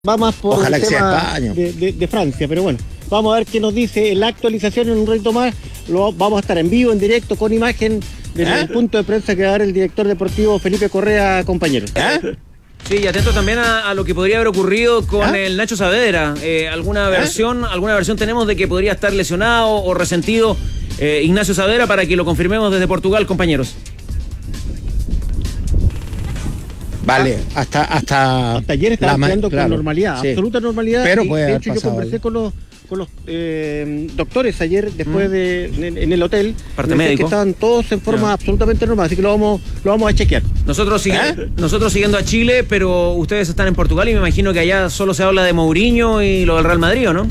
va más por Ojalá el que sea tema España. de Francia, pero bueno, vamos a ver qué nos dice la actualización en un ratito más. Vamos a estar en vivo, en directo, con imagen del punto de prensa que va a dar el director deportivo Felipe Correa, compañeros. Sí, y atento también a lo que podría haber ocurrido con el Nacho Saavedra. ¿Alguna versión tenemos de que podría estar lesionado o resentido Ignacio Saavedra, para que lo confirmemos desde Portugal, compañeros? Vale, hasta ayer estaba peleando con normalidad, sí, absoluta normalidad. Pero de hecho, yo conversé con los doctores ayer después en el hotel, parte médico, que estaban todos en forma absolutamente normal, así que lo vamos a chequear. Nosotros siguiendo a Chile, pero ustedes están en Portugal y me imagino que allá solo se habla de Mourinho y lo del Real Madrid, ¿o no?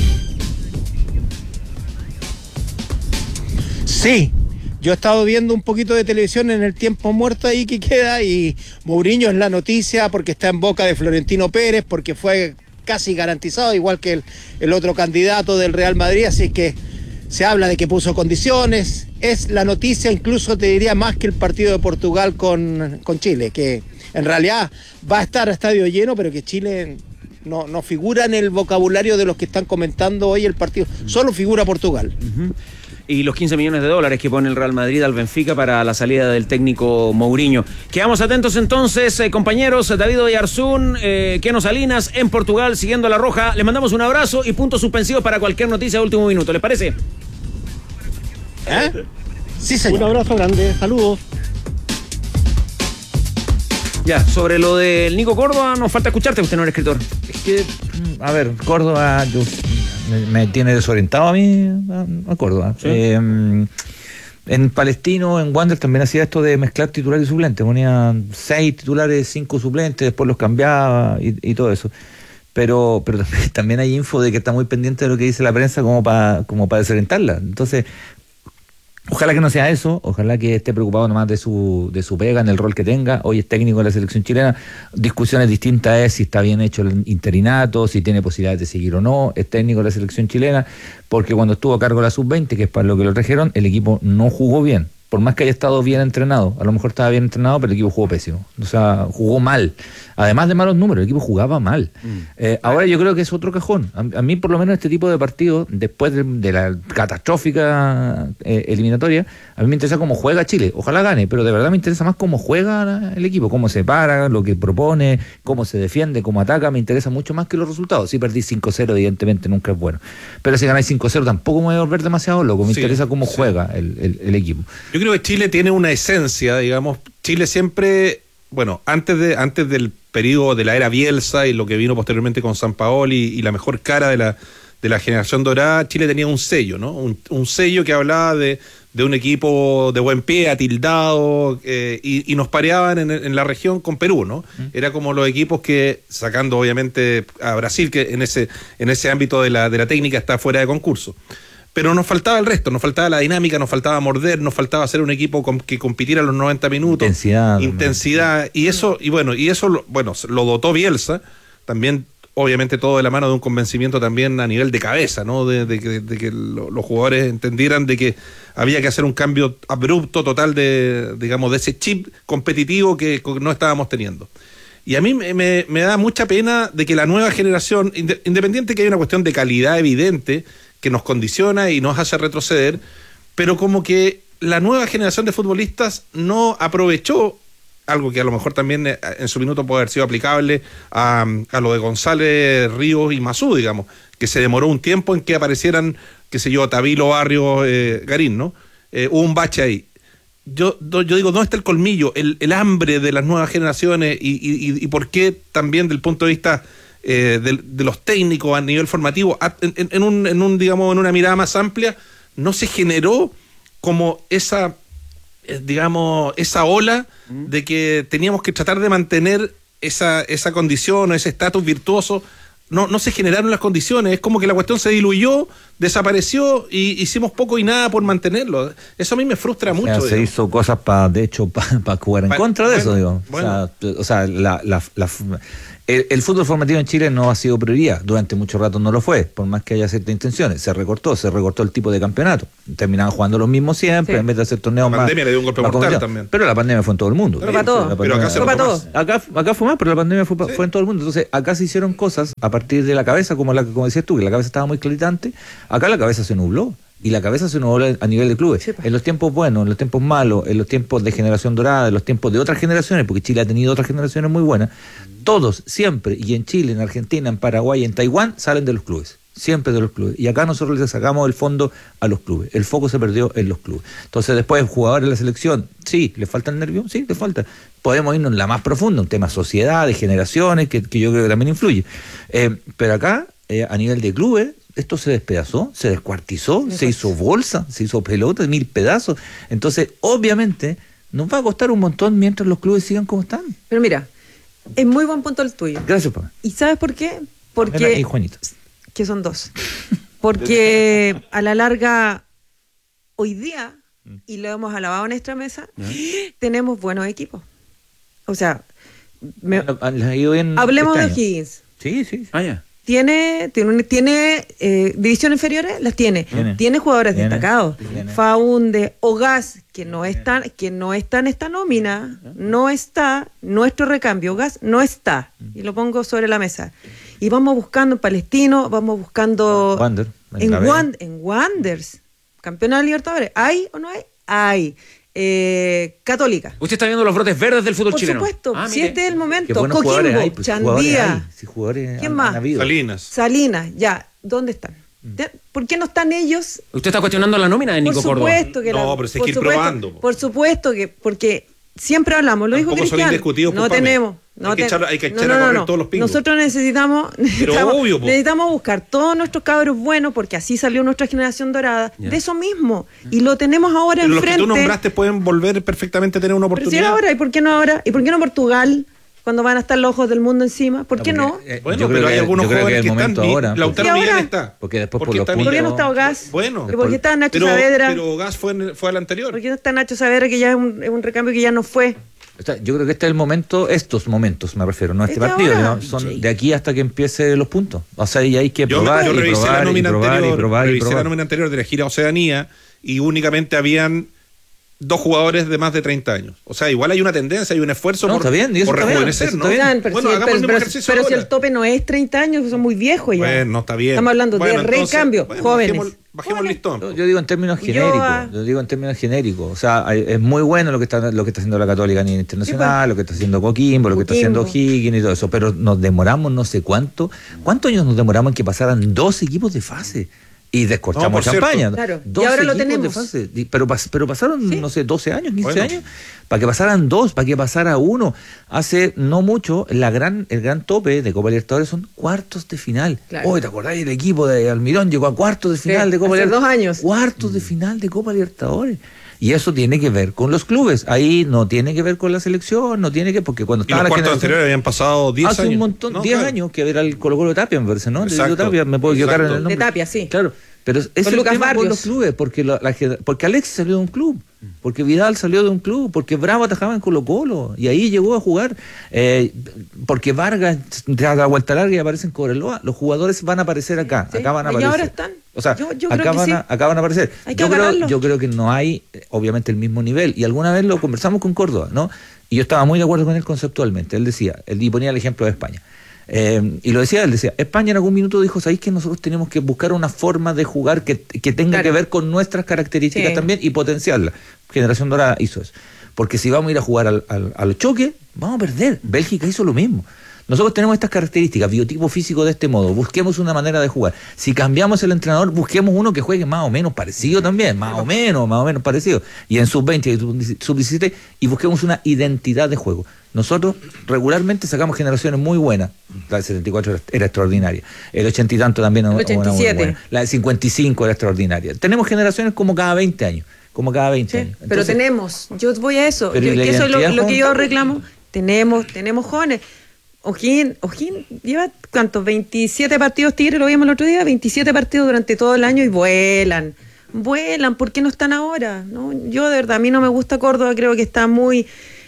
Sí. Yo he estado viendo un poquito de televisión en el tiempo muerto ahí que queda, y Mourinho es la noticia porque está en boca de Florentino Pérez, porque fue casi garantizado, igual que el otro candidato del Real Madrid, así que se habla de que puso condiciones. Es la noticia, incluso te diría más que el partido de Portugal con Chile, que en realidad va a estar a estadio lleno, pero que Chile no figura en el vocabulario de los que están comentando hoy el partido, solo figura Portugal. Y los 15 millones de dólares que pone el Real Madrid al Benfica para la salida del técnico Mourinho. Quedamos atentos entonces, compañeros. David Oyarzún, Keno Salinas en Portugal, siguiendo a La Roja. Le mandamos un abrazo y puntos suspensivos para cualquier noticia de último minuto. ¿Les parece? Sí, señor. Un abrazo grande, saludos. Ya, sobre lo del Nico Córdoba, nos falta escucharte, usted no es escritor. Es que, a ver, Córdoba me tiene desorientado a mí, a Córdoba. ¿Sí? En Palestino, en Wander, también hacía esto de mezclar titulares y suplentes. Ponía 6 titulares, 5 suplentes, después los cambiaba y todo eso. Pero también hay info de que está muy pendiente de lo que dice la prensa como para desorientarla. Entonces, ojalá que no sea eso, ojalá que esté preocupado nomás de su pega, en el rol que tenga. Hoy es técnico de la selección chilena. Discusiones distintas es si está bien hecho el interinato, si tiene posibilidades de seguir o no. Es técnico de la selección chilena, porque cuando estuvo a cargo de la sub-20, que es para lo que lo trajeron, el equipo no jugó bien. Por más que haya estado bien entrenado, a lo mejor estaba bien entrenado, pero el equipo jugó pésimo. O sea, jugó mal. Además de malos números, el equipo jugaba mal. Ahora yo creo que es otro cajón. A mí, por lo menos, este tipo de partidos, después de la catastrófica eliminatoria, a mí me interesa cómo juega Chile. Ojalá gane, pero de verdad me interesa más cómo juega el equipo, cómo se para, lo que propone, cómo se defiende, cómo ataca. Me interesa mucho más que los resultados. Si perdí 5-0, evidentemente nunca es bueno. Pero si ganáis 5-0, tampoco me voy a volver demasiado loco. Me interesa cómo juega el equipo. Yo creo que Chile tiene una esencia, digamos. Chile siempre, bueno, antes del periodo de la era Bielsa y lo que vino posteriormente con Sampaoli y la mejor cara de la generación dorada, Chile tenía un sello, ¿no? Un sello que hablaba de un equipo de buen pie, atildado, y nos pareaban en la región con Perú, ¿no? Era como los equipos que, sacando obviamente a Brasil, que en ese ámbito de la técnica está fuera de concurso. Pero nos faltaba el resto, nos faltaba la dinámica, nos faltaba morder, nos faltaba ser un equipo que compitiera los 90 minutos. Intensidad. Y eso lo dotó Bielsa, también obviamente todo de la mano de un convencimiento también a nivel de cabeza, ¿no? De que los jugadores entendieran de que había que hacer un cambio abrupto, total de ese chip competitivo que no estábamos teniendo. Y a mí me da mucha pena de que la nueva generación, independiente que hay una cuestión de calidad evidente, que nos condiciona y nos hace retroceder, pero como que la nueva generación de futbolistas no aprovechó algo que a lo mejor también en su minuto puede haber sido aplicable a lo de González, Ríos y Masú, digamos, que se demoró un tiempo en que aparecieran, qué sé yo, Tavilo, Barrios, Garín, ¿no? Hubo un bache ahí. Yo digo, ¿dónde está el colmillo, el hambre de las nuevas generaciones y por qué también del punto de vista de los técnicos a nivel formativo, en una mirada más amplia, no se generó como esa ola de que teníamos que tratar de mantener esa condición o ese estatus virtuoso? No se generaron las condiciones, es como que la cuestión se diluyó, desapareció y hicimos poco y nada por mantenerlo. Eso a mí me frustra mucho. Se hizo cosas para jugar en contra de eso, digo. Bueno. O sea, El fútbol formativo en Chile no ha sido prioridad, durante mucho rato no lo fue, por más que haya ciertas intenciones. Se recortó el tipo de campeonato. Terminaban jugando los mismos siempre, en vez de hacer torneos más. La pandemia le dio un golpe mortal también. Pero la pandemia fue en todo el mundo. Fue para todo. Pero acá se fue para todo. Acá fue más, pero la pandemia fue en todo el mundo. Entonces, acá se hicieron cosas a partir de la cabeza, como decías tú, que la cabeza estaba muy claramente. Acá la cabeza se nubló. Y la cabeza se nubló a nivel de clubes. Sí, en los tiempos buenos, en los tiempos malos, en los tiempos de generación dorada, en los tiempos de otras generaciones, porque Chile ha tenido otras generaciones muy buenas, todos, siempre, y en Chile, en Argentina, en Paraguay, en Taiwán, salen de los clubes. Siempre de los clubes. Y acá nosotros le sacamos el fondo a los clubes. El foco se perdió en los clubes. Entonces, después, jugadores de la selección, sí, ¿le falta el nervio? Sí, le falta. Podemos irnos en la más profunda, un tema sociedad, de generaciones, que yo creo que también influye. Pero acá, a nivel de clubes, esto se despedazó, se descuartizó, se hizo bolsa, se hizo pelota, 1000 pedazos. Entonces, obviamente, nos va a costar un montón mientras los clubes sigan como están. Pero mira, es muy buen punto el tuyo. Gracias, Pablo. ¿Y sabes por qué? Porque... Y Juanito. Que son dos. Porque a la larga, hoy día, y lo hemos alabado en nuestra mesa, tenemos buenos equipos. O sea, hablemos de O'Higgins. Sí. Ya. Tiene divisiones inferiores, las tiene. Tiene jugadores destacados. Faunde, Ogas, que no está en esta nómina, no está. Nuestro recambio, Ogas no está. Y lo pongo sobre la mesa. Y vamos buscando en Palestino, vamos buscando en Wanderers, campeona de Libertadores. ¿Hay o no hay? Hay. Católica. Usted está viendo los brotes verdes del fútbol chileno. Por supuesto, si este es el momento. Coquimbo, Chandía. ¿Quién más? Salinas, ya. ¿Dónde están? ¿Por qué no están ellos? ¿Usted está cuestionando la nómina de Nico Córdoba? Pero se hay que ir probando. Por supuesto que, porque siempre hablamos, lo dijo Cristian, no tenemos. Hay que echar a correr todos los pingos. Nosotros necesitamos buscar todos nuestros cabros buenos, porque así salió nuestra generación dorada, de eso mismo, y lo tenemos ahora pero enfrente. Los que tú nombraste pueden volver perfectamente a tener una oportunidad. Pero si ahora, ¿y por qué no ahora? ¿Y por qué no Portugal? Cuando van a estar los ojos del mundo encima, ¿por qué no? Bueno, pero hay algunos jóvenes que están ahora. Lautaro Miguel está. Porque después ¿por qué no está Ogas? Bueno. ¿Por qué está Nacho Saavedra? Pero Ogas fue al anterior. ¿Por qué no está Nacho Saavedra, que ya es un recambio que ya no fue? Yo creo que este es el momento, estos momentos me refiero, no este partido, ¿no? Son de aquí hasta que empiece los puntos. O sea, y hay que probar, revisé la nómina anterior de la gira Oceanía y únicamente habían 2 jugadores de más de 30 años. O sea, igual hay una tendencia, hay un esfuerzo por rejuvenecer, ¿no? Pero si el tope no es 30 años, son muy viejos ya. Bueno, no está bien. Estamos hablando de recambio, jóvenes. Bajemos el listón. Yo digo en términos genéricos. O sea, es muy bueno lo que está haciendo la Católica a nivel internacional, lo que está haciendo Coquimbo, lo que está haciendo O'Higgins y todo eso. Pero nos demoramos no sé cuántos años nos demoramos en que pasaran 2 equipos de fase. Y descorchamos champaña. Claro. Y ahora lo tenemos. Pero pasaron, no sé, 12 años, 15 años, para que pasaran 2, para que pasara 1. Hace no mucho, el gran tope de Copa Libertadores son cuartos de final. Claro. ¿Te acordás? El equipo de Almirón llegó a cuartos de final de Copa Libertadores. 2 años. Cuartos de final de Copa Libertadores. Y eso tiene que ver con los clubes. Ahí no tiene que ver con la selección, no tiene que, porque cuando estaba los cuartos anteriores habían pasado 10 años. Hace un montón, 10 años, que era el Colo-Colo de Tapia, me parece, ¿no? Exacto, de Tapia, me puedo equivocar en el nombre. De Tapia, sí. Claro. Pero es el tema con los clubes, porque Alexis salió de un club, porque Vidal salió de un club, porque Bravo atajaba en Colo-Colo y ahí llegó a jugar, porque Vargas da la vuelta larga y aparece en Cobreloa. Los jugadores van a aparecer acá, acá van a aparecer. Y ahora están. O sea, acá van a aparecer. Yo creo que no hay, obviamente, el mismo nivel. Y alguna vez lo conversamos con Córdoba, ¿no? Y yo estaba muy de acuerdo con él conceptualmente. Él decía, y ponía el ejemplo de España. Y lo decía, él decía, España en algún minuto dijo, ¿sabéis que nosotros tenemos que buscar una forma de jugar que tenga que ver con nuestras características también y potenciarla? Generación Dorada hizo eso. Porque si vamos a ir a jugar al choque, vamos a perder. Bélgica hizo lo mismo. Nosotros tenemos estas características, biotipo físico de este modo, busquemos una manera de jugar. Si cambiamos el entrenador, busquemos uno que juegue más o menos parecido también, más o menos parecido. Y en sub-20 y sub-17, y busquemos una identidad de juego. Nosotros regularmente sacamos generaciones muy buenas. La del 74 era extraordinaria. El 80 y tanto también era muy buena. La del 55 era extraordinaria. Tenemos generaciones como cada 20 años. Como cada 20 años. Entonces, pero tenemos, yo voy a eso. Eso es lo que yo reclamo. Tenemos jóvenes. O'Higgins lleva, ¿cuántos? 27 partidos Tigre, lo vimos el otro día, 27 partidos durante todo el año y vuelan, ¿por qué no están ahora? ¿No? Yo de verdad, a mí no me gusta Córdoba, creo que está muy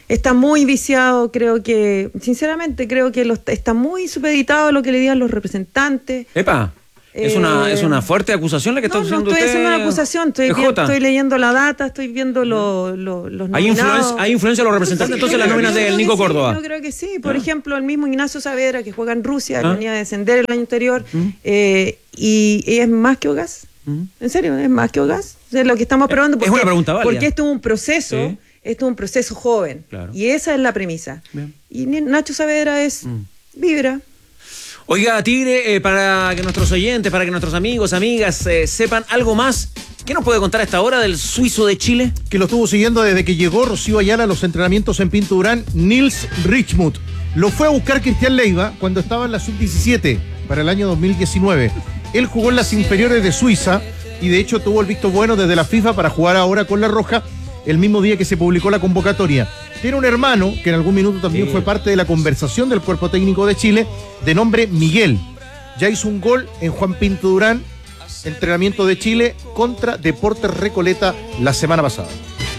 está muy viciado, sinceramente creo que está muy supeditado a lo que le digan los representantes. ¡Epa! Es una fuerte acusación la que está haciendo usted. No, estoy haciendo una acusación, estoy leyendo la data, estoy viendo los nominados. ¿Hay influencia de los representantes entonces las nóminas del Nico Córdoba? Yo creo que sí. Por ejemplo, el mismo Ignacio Saavedra, que juega en Rusia, venía a descender el año anterior, y es más que Ogaz. ¿En serio? ¿Es más que Ogaz? Es lo que estamos probando. Es una pregunta válida. Porque esto es un proceso, esto es un proceso joven. Claro. Y esa es la premisa. Bien. Y Nacho Saavedra vibra. Oiga, Tigre, para que nuestros oyentes, para que nuestros amigos, amigas sepan algo más, ¿qué nos puede contar a esta hora del suizo de Chile? Que lo estuvo siguiendo desde que llegó Rocío Ayala a los entrenamientos en Pinto Durán, Nils Richmuth. Lo fue a buscar Cristian Leiva cuando estaba en la sub-17 para el año 2019. Él jugó en las inferiores de Suiza y de hecho tuvo el visto bueno desde la FIFA para jugar ahora con la Roja el mismo día que se publicó la convocatoria. Tiene un hermano que en algún minuto también fue parte de la conversación del cuerpo técnico de Chile, de nombre Miguel. Ya hizo un gol en Juan Pinto Durán, entrenamiento de Chile contra Deportes Recoleta la semana pasada.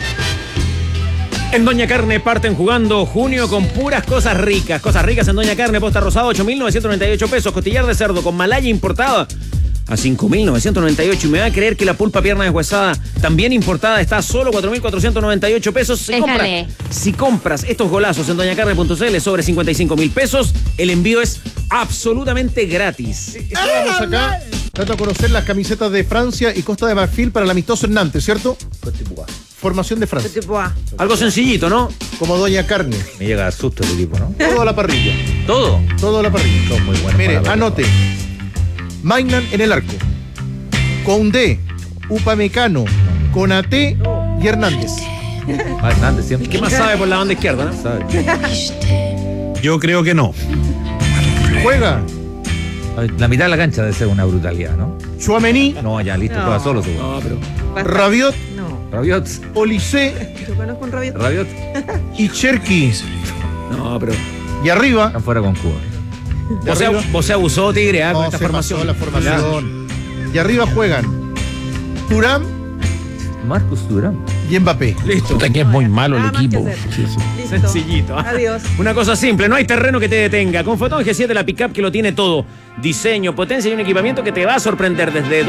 En Doña Carne parten jugando junio con puras cosas ricas. Cosas ricas en Doña Carne, posta rosada, 8.998 pesos. Costillar de cerdo con malaya importada a 5.998. Y me va a creer que la pulpa pierna deshuesada, también importada, está a solo 4.498 pesos. Si compras estos golazos en doñacarne.cl sobre 55.000 pesos, el envío es absolutamente gratis. Estábamos acá dando a conocer las camisetas de Francia y Costa de Marfil para el amistoso en Nantes, ¿cierto? Formación de Francia. Algo sencillito, ¿no? Como Doña Carne. Me llega a susto el equipo, ¿no? Todo a la parrilla. ¿Todo? Todo a la parrilla. Son muy buenos. Mire, anote. Magnan en el arco. Koundé, Upamecano, Konaté y Hernández. Hernández siempre. ¿Qué más sabe por la banda izquierda, no? Yo creo que no. Juega La mitad de la cancha debe ser una brutalidad, ¿no? Tchouaméni, No, ya listo, juega solo. No, pero... Rabiot, Rabiot. Olise Yo conozco un Rabiot. Rabiot. y Cherki. No, pero... Y arriba, Están fuera con Cuba. Vos se abusó, Tigre, con no, esta se formación. pasó la formación. Y arriba juegan Thuram Marcus Durán. y Mbappé. Listo. Que es muy malo el Nada más equipo. que hacer. Sí, sí. Listo. Sencillito. Adiós. Una cosa simple, no hay terreno que te detenga. Con Fotón G7, la pickup que lo tiene todo. Diseño, potencia y un equipamiento que te va a sorprender desde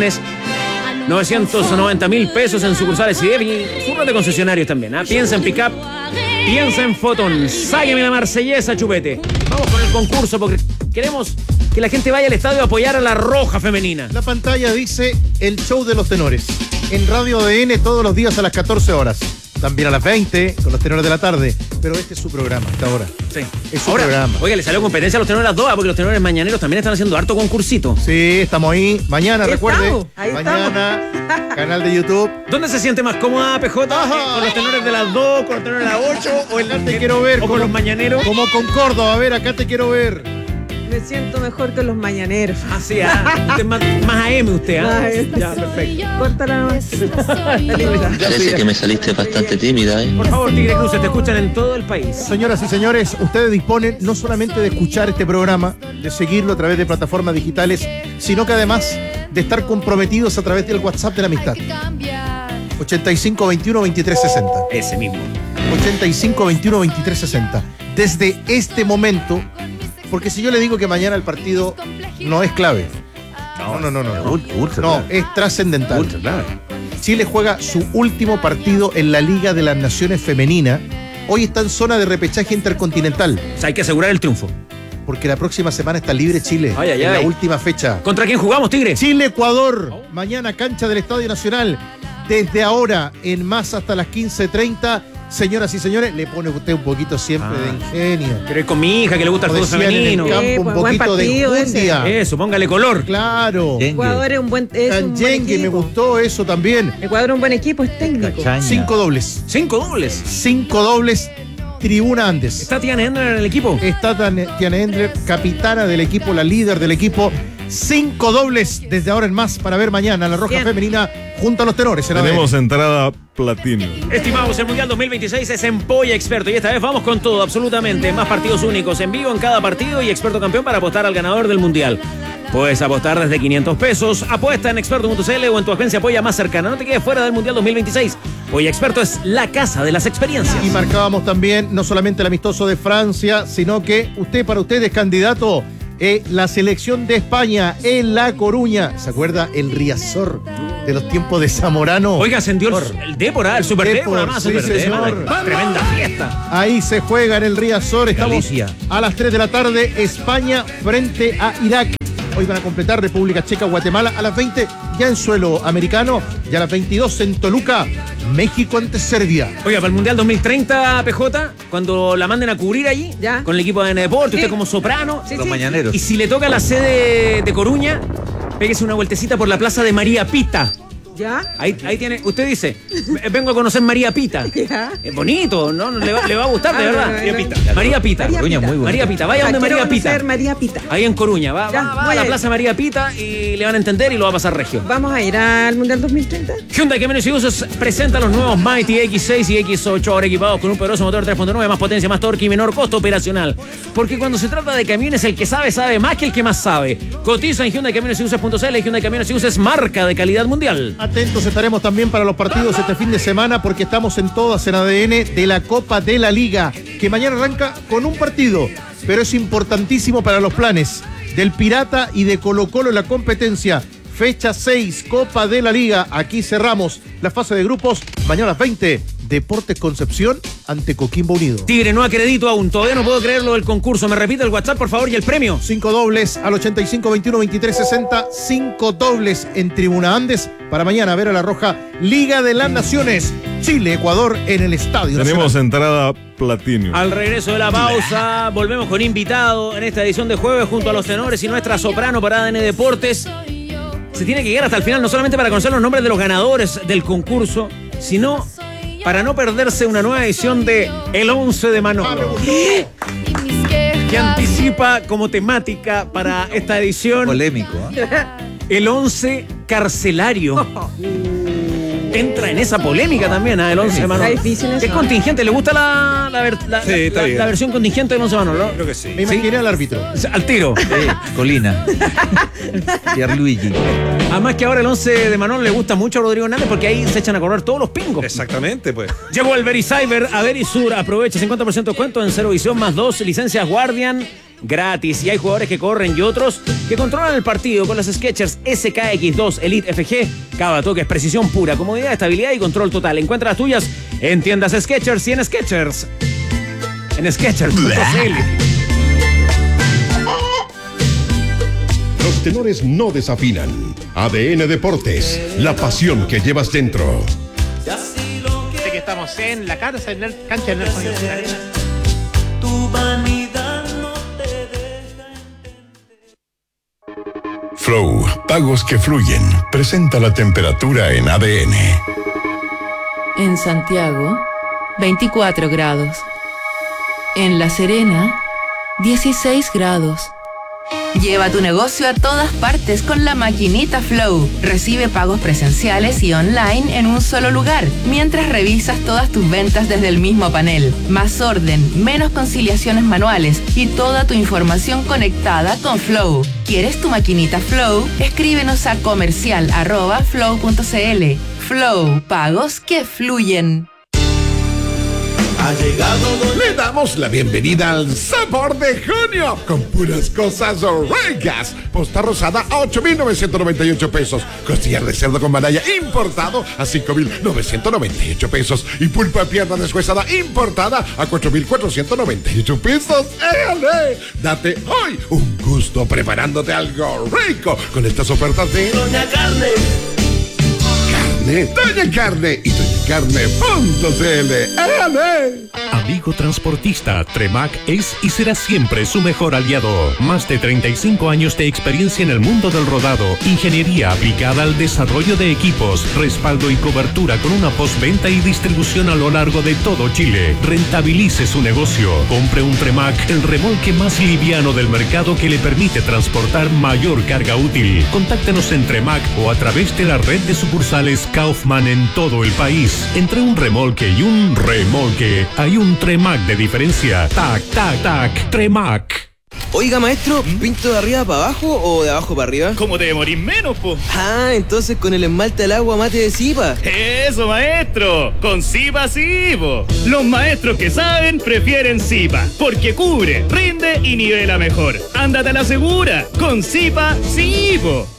12.990.000 pesos en sucursales y sur de concesionarios también. Piensa en pickup, piensa en Fotón. Sáqueme la marsellesa, chupete. Vamos con el concurso porque queremos que la gente vaya al estadio a apoyar a la Roja femenina. La pantalla dice el show de los tenores. En Radio ADN todos los días a las 14 horas. También a las 20 con los tenores de la tarde. Pero este es su programa, hasta ahora. Sí. Es su Ahora, programa. oiga, le salió competencia a los tenores a las 2 porque los tenores mañaneros también están haciendo harto concursito. Sí, estamos ahí. Mañana, Ahí recuerde. estamos, ahí mañana, canal de YouTube. ¿Dónde se siente más cómoda, PJ? ¿Con los tenores de las 2, con los tenores de las 8 o Acá te quiero ver. o con los mañaneros? Como con Córdoba. A ver, acá te quiero ver. Me siento mejor que los mañaneros. Ah, sí, usted más AM usted, ¿ah? Más AM. Ya, perfecto. Córtala nomás. Parece que me saliste bastante tímida, ¿eh? Por favor, Tigre Cruces, te escuchan en todo el país. Señoras y señores, ustedes disponen no solamente de escuchar este programa, de seguirlo a través de plataformas digitales, sino que además de estar comprometidos a través del WhatsApp de la amistad. 8521-2360. Ese mismo. 8521-2360. Desde este momento, porque si yo le digo que mañana el partido no es clave. No. No, es trascendental. Ultra, claro. Chile juega su último partido en la Liga de las Naciones Femenina. Hoy está en zona de repechaje intercontinental, O sea, hay que asegurar el triunfo. porque la próxima semana está libre Chile. Ay, ay, en la ay. última fecha. ¿Contra quién jugamos, Tigre? Chile-Ecuador, mañana cancha del Estadio Nacional. Desde ahora en más hasta las 15:30. Señoras y señores, le pone usted un poquito siempre de ingenio. Quiero ir con mi hija que le gusta el Como fútbol decían en el femenino. campo, un buen poquito de partido ese. enjundia. Eso, póngale color. Claro. Ecuador es un buen Tanyengue, me gustó eso también. Ecuador es un buen equipo, es técnico. Cachaña. 5 dobles. 5 dobles. 5 dobles. Tribuna Andes. ¿Está Tiana Endler en el equipo? Está Tiana Endler, capitana del equipo, la líder del equipo. 5 dobles desde ahora en más para ver mañana la Roja Bien. Femenina junto a los tenores. Tenemos entrada platino. Estimados, el Mundial 2026 es en Polla Experto y esta vez vamos con todo, absolutamente. Más partidos únicos en vivo en cada partido y Experto Campeón para apostar al ganador del Mundial. Puedes apostar desde 500 pesos. Apuesta en experto.cl o en tu agencia Polla más cercana. No te quedes fuera del Mundial 2026. Hoy Experto es la casa de las experiencias. Y marcábamos también no solamente el amistoso de Francia, sino que para usted es candidato la selección de España en La Coruña. ¿Se acuerda? El Riazor de los tiempos de Zamorano. Oiga, ascendió el Dépora, el Super Dépora, sí, señor. Tremenda fiesta. Ahí se juega en el Riazor. Estamos Galicia. a las 3 de la tarde. España frente a Irak. Hoy van a completar República Checa, Guatemala. A las 20 ya en suelo americano. Y a las 22 en Toluca, México ante Serbia. Oiga, para el Mundial 2030, PJ, cuando la manden a cubrir allí, ¿Ya? con el equipo de Deporte, usted como soprano. Los mañaneros. Y si le toca la sede de Coruña, péguese una vueltecita por la plaza de María Pita. ¿Ya? Ahí tiene, usted dice, vengo a conocer María Pita. ¿Ya? Es bonito, ¿no? Le va a gustar, de verdad. María Pita. María Pita. Coruña, muy bonito. María Pita, vaya donde Quiero María Pita. conocer María Pita. Ahí en Coruña, va Ya, a voy la a ir. plaza María Pita y le van a entender y lo va a pasar regio. ¿Vamos a ir al Mundial 2030? Hyundai Camiones y Buses presenta los nuevos Mighty X6 y X8, ahora equipados con un poderoso motor 3.9, más potencia, más torque y menor costo operacional. Porque cuando se trata de camiones, el que sabe más que el que más sabe. Cotiza en Hyundai Camiones y Buses.cl. y Hyundai Camiones y Buses, marca de calidad mundial. Atentos estaremos también para los partidos este fin de semana, porque estamos en todas en ADN de la Copa de la Liga, que mañana arranca con un partido, pero es importantísimo para los planes del Pirata y de Colo-Colo en la competencia. Fecha 6, Copa de la Liga. Aquí cerramos la fase de grupos. Mañana a las 20, Deportes Concepción ante Coquimbo Unido. Tigre no acredito aún, todavía no puedo creer lo del concurso. Me repite el WhatsApp, por favor, y el premio. 5 dobles al 85 21 23 60. 5 dobles en Tribuna Andes para mañana ver a la Roja Liga de las Naciones. Chile-Ecuador en el Estadio Tenemos Nacional. entrada Platinum. Al regreso de la pausa, volvemos con invitado en esta edición de jueves junto a los tenores y nuestra soprano para ADN Deportes. Se tiene que llegar hasta el final, no solamente para conocer los nombres de los ganadores del concurso, sino para no perderse una nueva edición de El 11 de Manolo, que anticipa como temática para esta edición Polémico, ¿eh? el 11 carcelario. Entra en esa polémica también, el 11 de Manolo. Está difícil eso. Es contingente, ¿le gusta la está bien. versión contingente del 11 de Manolo? Creo que sí. Me imaginé al árbitro. Al tiro. Colina. Pierluigi. Además que ahora el 11 de Manolo le gusta mucho a Rodrigo Hernández, porque ahí se echan a correr todos los pingos. Exactamente, pues. Llegó el Vericyber a Verisur. Aprovecha 50% de descuento en Cero Visión más 2 licencias Guardian gratis. Y hay jugadores que corren y otros que controlan el partido con las Skechers SKX2 Elite FG. Cada toque es precisión pura, comodidad, estabilidad y control total. Encuentra las tuyas en tiendas Skechers y en Skechers. En Skechers.cl. Los tenores no desafinan. ADN Deportes, la pasión que llevas dentro. Sé que estamos en la cancha de Nelson Arena. Tu vanidad no te deja. Flow, pagos que fluyen. Presenta la temperatura en ADN. En Santiago, 24 grados. En La Serena, 16 grados. Lleva tu negocio a todas partes con la maquinita Flow. Recibe pagos presenciales y online en un solo lugar, mientras revisas todas tus ventas desde el mismo panel. Más orden, menos conciliaciones manuales y toda tu información conectada con Flow. ¿Quieres tu maquinita Flow? Escríbenos a comercial@flow.cl. Flow, pagos que fluyen. Ha llegado Le damos la bienvenida al sabor de junio con puras cosas ricas. Posta rosada a 8,998 pesos. Costillar de cerdo con manalla importado a 5,998 pesos. Y pulpa de pierna deshuesada importada a 4,498 pesos. ¡Éale! Date hoy un gusto preparándote algo rico con estas ofertas de Doña Carne. Doña Carne y doñacarne.cl. ¡Éale! Amigo transportista, Tremac es y será siempre su mejor aliado. Más de 35 años de experiencia en el mundo del rodado, ingeniería aplicada al desarrollo de equipos, respaldo y cobertura con una postventa y distribución a lo largo de todo Chile. Rentabilice su negocio. Compre un Tremac, el remolque más liviano del mercado que le permite transportar mayor carga útil. Contáctenos en Tremac o a través de la red de sucursales Kaufman en todo el país. Entre un remolque y un remolque hay un Tremac de diferencia. Tac, tac, tac, Tremac. Oiga, maestro, ¿pinto de arriba para abajo o de abajo para arriba? ¿Cómo te demorís menos, po? Ah, entonces con el esmalte al agua mate de Zipa. Eso, maestro, con Zipa sí, po. Los maestros que saben prefieren Zipa, porque cubre, rinde y nivela mejor. Ándate a la segura, con Zipa sí, po.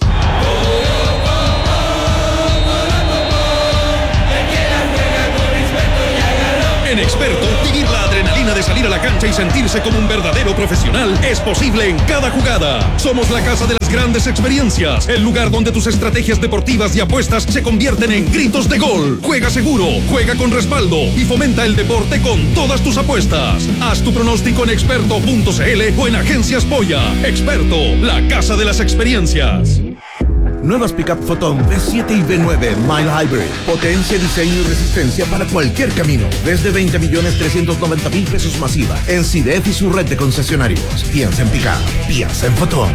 En Experto, vivir la adrenalina de salir a la cancha y sentirse como un verdadero profesional es posible en cada jugada. Somos la casa de las grandes experiencias, el lugar donde tus estrategias deportivas y apuestas se convierten en gritos de gol. Juega seguro, juega con respaldo y fomenta el deporte con todas tus apuestas. Haz tu pronóstico en experto.cl o en Agencias Polla. Experto, la casa de las experiencias. Nuevas Pickup Photon B7 y B9 Mile Hybrid. Potencia, diseño y resistencia para cualquier camino. Desde 20.390.000 pesos masiva. En CIDEF y su red de concesionarios. Piensa en Pickup. Piensa en Photon.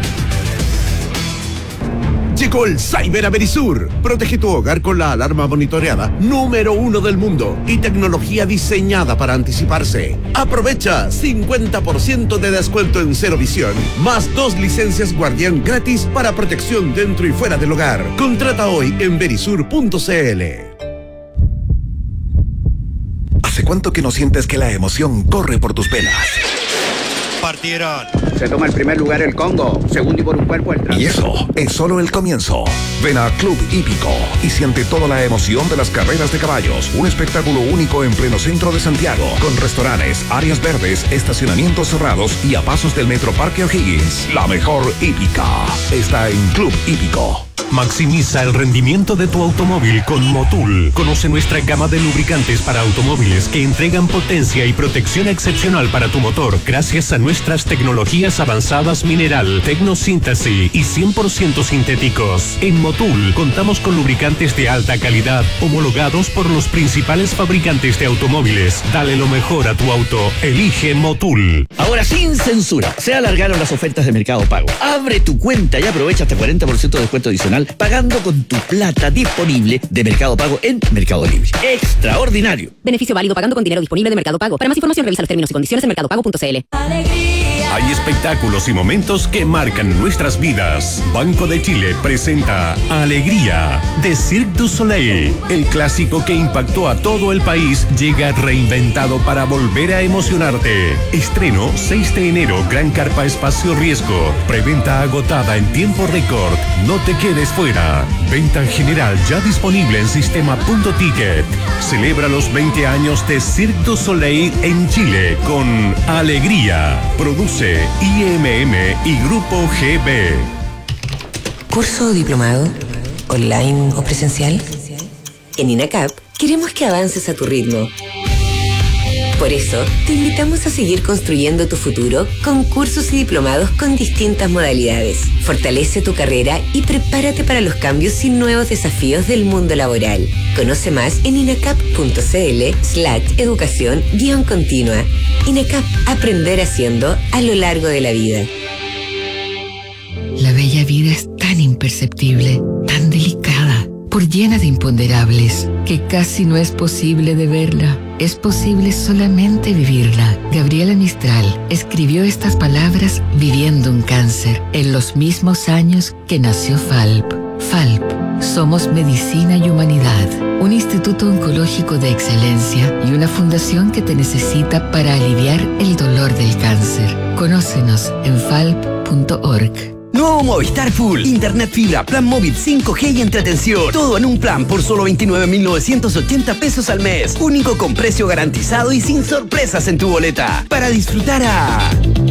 Llegó el Cyber a Verisur. Protege tu hogar con la alarma monitoreada número 1 del mundo y tecnología diseñada para anticiparse. Aprovecha 50% de descuento en Cero Visión, más 2 licencias Guardián gratis para protección dentro y fuera del hogar. Contrata hoy en verisur.cl. ¿Hace cuánto que no sientes que la emoción corre por tus venas? Partieron. Se toma el primer lugar el Congo, segundo y por un cuerpo el Trans. Y eso es solo el comienzo. Ven a Club Hípico y siente toda la emoción de las carreras de caballos. Un espectáculo único en pleno centro de Santiago, con restaurantes, áreas verdes, estacionamientos cerrados y a pasos del Metro Parque O'Higgins. La mejor hípica está en Club Hípico. Maximiza el rendimiento de tu automóvil con Motul. Conoce nuestra gama de lubricantes para automóviles que entregan potencia y protección excepcional para tu motor gracias a nuestras tecnologías avanzadas mineral, tecnosíntesis y 100% sintéticos. En Motul contamos con lubricantes de alta calidad homologados por los principales fabricantes de automóviles. Dale lo mejor a tu auto. Elige Motul. Ahora sin censura, se alargaron las ofertas de Mercado Pago. Abre tu cuenta y aprovecha hasta 40% de descuento adicional pagando con tu plata disponible de Mercado Pago en Mercado Libre. ¡Extraordinario! Beneficio válido pagando con dinero disponible de Mercado Pago. Para más información revisa los términos y condiciones en mercadopago.cl. Hay espectáculos y momentos que marcan nuestras vidas. Banco de Chile presenta Alegría de Cirque du Soleil. El clásico que impactó a todo el país llega reinventado para volver a emocionarte. Estreno 6 de enero, Gran Carpa Espacio Riesgo. Preventa agotada en tiempo récord. No te quedes fuera. Venta general ya disponible en sistema.ticket. Celebra los 20 años de Cirque du Soleil en Chile con Alegría. Produce IMM y Grupo GB. ¿Curso o diplomado? ¿Online o presencial? En INACAP queremos que avances a tu ritmo. Por eso, te invitamos a seguir construyendo tu futuro con cursos y diplomados con distintas modalidades. Fortalece tu carrera y prepárate para los cambios y nuevos desafíos del mundo laboral. Conoce más en inacap.cl/educación-continua. INACAP, aprender haciendo a lo largo de la vida. La bella vida es tan imperceptible, tan delicada, por llena de imponderables, que casi no es posible de verla. Es posible solamente vivirla. Gabriela Mistral escribió estas palabras viviendo un cáncer en los mismos años que nació FALP. FALP, somos medicina y humanidad, un instituto oncológico de excelencia y una fundación que te necesita para aliviar el dolor del cáncer. Conócenos en falp.org. Nuevo Movistar Full. Internet fibra, plan móvil 5G y entretención. Todo en un plan por solo 29.980 pesos al mes. Único con precio garantizado y sin sorpresas en tu boleta. Para disfrutar a...